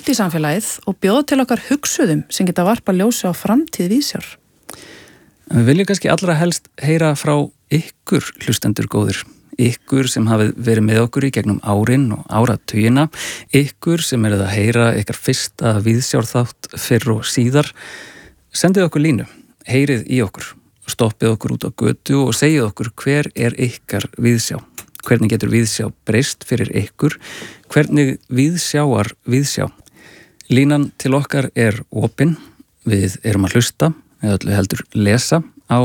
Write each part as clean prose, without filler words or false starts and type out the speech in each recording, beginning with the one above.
út í samfélagið og bjóða til okkar hugsuðum sem geta varpa ljósi á framtíð vísjár. Við viljum kannski allra helst heyra frá ykkur hlustendur góðir. Ykkur sem hafið verið með okkur í gegnum árin og áratugina. Ykkur sem eruð að heyra ykkar fyrsta vísjárþátt fyrr og síðar. Sendið okkur línu, heyrið í okkur, stoppið okkur út á götu og segið okkur hver ykkar víðsjá. Hvernig getur víðsjá breyst fyrir ykkur? Hvernig víðsjáar víðsjá? Línan til okkar opin. Við erum að hlusta, eða öllu heldur lesa, á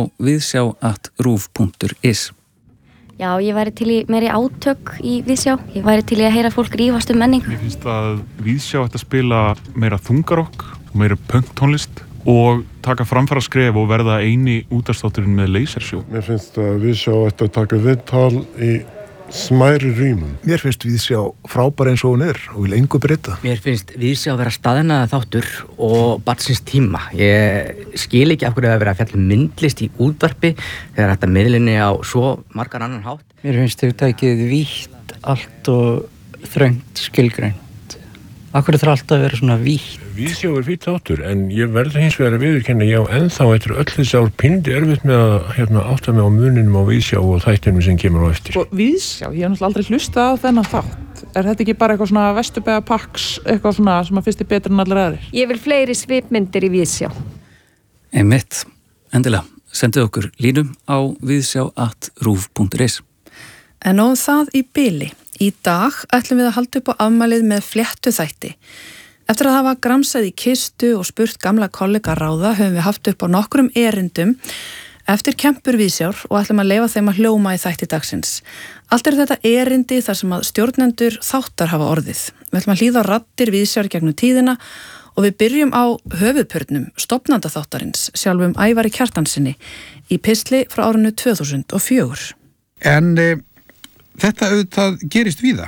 víðsjá@ruv.is. Já, ég væri til í meiri átök í víðsjá. Ég væri til í að heyra fólk rífast menningu. Mér finnst að víðsjá ætti að spila meira þungarokk og meira punktónlist og taka framfaraskref og verða eini útvarpsþátturinn með lasershow. Mér finnst að víðsjá ætti að taka viðtal í smæri rýmum. Mér finnst víðsjá frábær eins og hún og vil engu breyta. Mér finnst víðsjá vera staðnaða þáttur og barnsins tíma. Ég skil ekki af hverju það vera að fjalla myndlist í útvarpi þegar þetta miðlinni á svo margar annan hátt. Mér finnst hugtakið vítt allt og þröngt skilgreint. Af hverju þarf alltaf að vera svona vítt? Víðsjá fínn þáttur, en ég verður hins vegar að viðurkenna ennþá eftir öll þessi ár pínuð erfitt með að átta mig á muninum á víðsjá og þættinum sem kemur á eftir. Og víðsjá, ég hef náttúrulega aldrei hlustað á þennan þátt. Þetta ekki bara eitthvað svona Vesturbæjarpaks, eitthvað svona sem að finnst betur en allir aðrir? Ég vil fleiri svipmyndir í víðsjá. Einmitt, endilega, sendið okkur línum á víðsjá@ruv.is. En nóðum það í bili. Í dag ætlum við að halda upp á afmælið með fléttuþætti. Eftir að hafa gramsað í kistu og spurt gamla kollega ráða höfum við haft upp á nokkrum erindum eftir kempur vísjár og ætlum að leyfa þeim að hljóma í þætti dagsins. Allt þetta erindi þar sem að stjórnendur þáttar hafa orðið. Við ætlum að hlýða á raddir vísjár gegnum tíðina og við byrjum á höfuðpörnum stofnanda þáttarins, sjálfum Ævari Kjartansinni, í pistli frá árinu 2004. En þetta auðvitað gerist víða,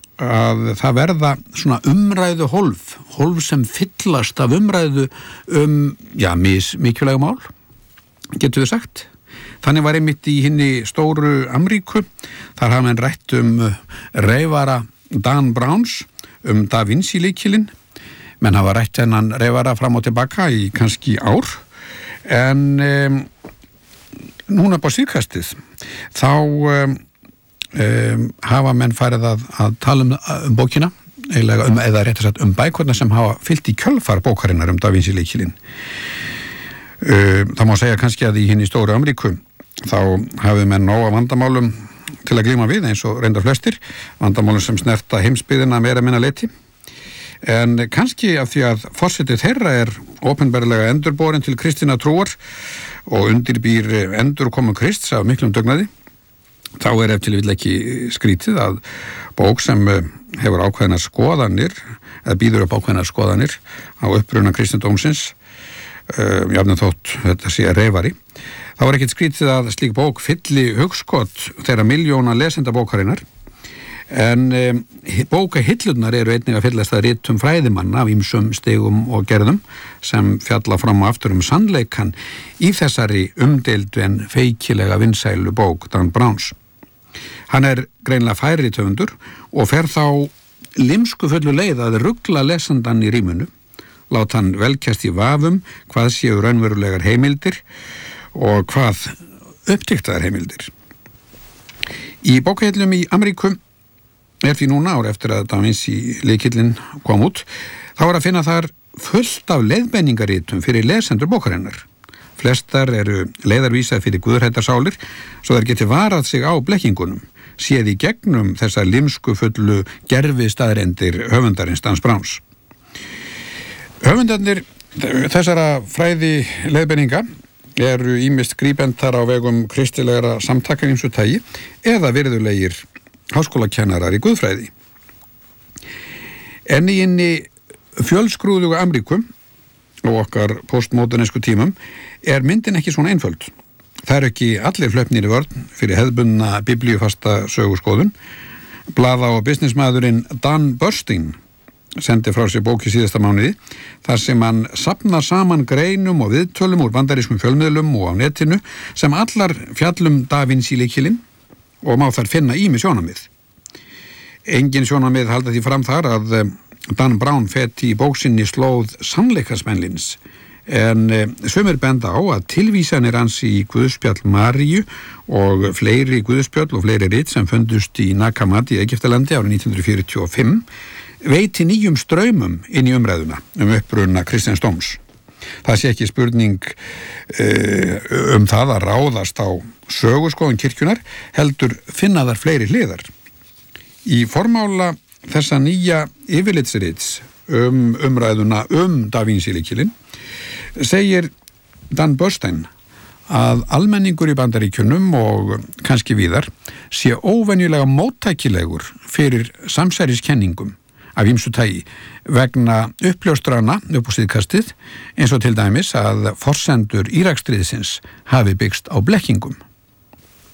að það verða svona umræðu hólf sem fyllast af umræðu mikilvæg mál, getur við sagt. Þannig var einmitt í hinni stóru Ameríku, þar hafa menn rætt reyfara Dan Browns, Da Vinci líkilinn. Menn hafa rætt hennan reyfara fram og tilbaka í kannski ár, en núna upp á síðkastið, þá hafa menn farið að tala um bókina, eða rétt að sagt bækurnar sem hafa fyllt í kjölfar bókarinnar Da Vinci líkilinn. Það má segja kannski að í hinni stóru Ameríku þá hafið menn nóg af vandamálum til að glíma við eins og reyndar flestir, vandamálum sem snerta heimsbyggðina meira minna leyti. En kannski af því að forseti þeirra opinberlega endurborin til kristinna trúar og undirbýr endurkomu Krists af miklum dugnaði, þá ef til vill ekki skrítið að bók sem hefur ákveðnar skoðanir, eða býður upp ákveðnar skoðanir á uppruna kristindómsins, jafnir þótt þetta sé reyfari, þá ekkert skrítið að slík bók fylli hugskot þeirra miljóna lesenda bókarinnar, en bókahillurnar einnig að fyllast að ritum fræðimanna af ýmsum stigum og gerðum sem fjalla fram og aftur sannleikan í þessari umdeildu en feikilega vinsælu bók Dan Browns. Hann greinilega færrithöfundur og fer þá limskufullu leið að rugla lesandan í rímunu, láta hann velkjast í vafum hvað séu raunverulegar heimildir og hvað uppdiktaðar heimildir. Í bókahillum í Ameríku því núna ár eftir að Da Vinci lykillinn kom út, þá að finna þar fullt af leiðbeiningarítum fyrir lesendur bókarinnar. Flestar leiðarvísar fyrir guðrættarsálir svo þær geti varað sig á blekkingunum, séð í gegnum þessar limskufullu gervistaðrendir höfundarins Dan Browns. Höfundarnir þessara fræði leiðbeininga ýmist grípendar á vegum kristilegra samtaka ýmsu tagi eða virðulegir háskólakennarar í guðfræði. En í hinni fjölskrúðugu Ameríku og okkar postmodernesku tímum myndin ekki svona einföld. Það ekki allir hlaupnir í vörn fyrir hefðbundna biblíufasta söguskoðun. Blaða- og businessmaðurinn Dan Burstein sendi frá sér bók í síðasta mánuði þar sem hann safnar saman greinum og viðtölum úr bandarískum fjölmiðlum og á netinu sem allar fjallum Da Vinci lykilinn og má þar finna ýmis sjónarmið. Engin sjónarmið halda því fram þar að Dan Brown feti í bóksinni slóð sannleikasmennlins, en sumir benda á að tilvísanir hans í Guðspjall Maríu og fleiri Guðspjall og fleiri rit sem fundust í Nakamat í Egyptalandi árið 1945 veiti nýjum straumum inn í umræðuna uppruna Kristjáns dóms. Það sé ekki spurning það að ráðast á söguskoðun kirkjunar, heldur finna þar fleiri hliðar. Í formála þessa nýja yfirlitsrits umræðuna Da Vinci-lykilinn segir Dan Bernstein að almenningur í Bandaríkjunum og kannski víðar sé óvenjulega móttækilegur fyrir samsæriskenningum af ýmsu tagi vegna uppljóstrana upp á síðkastið, eins og til dæmis að forsendur Íraksstríðsins hafi byggst á blekkingum.